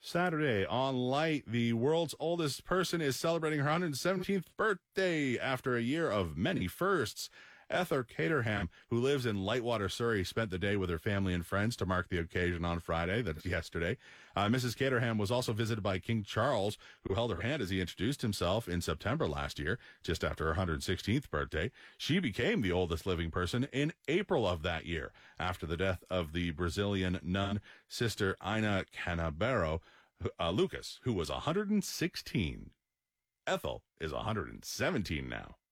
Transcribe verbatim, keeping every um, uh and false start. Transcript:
Saturday on Light, the world's oldest person is celebrating her one hundred seventeenth birthday after a year of many firsts. Ethel Caterham, who lives in Lightwater, Surrey, spent the day with her family and friends to mark the occasion on Friday, that's yesterday. Uh, Missus Caterham was also visited by King Charles, who held her hand as he introduced himself in September last year, just after her one hundred sixteenth birthday. She became the oldest living person in April of that year, after the death of the Brazilian nun, Sister Ina Canabero uh, Lucas, who was one hundred sixteen. Ethel is one hundred seventeen now.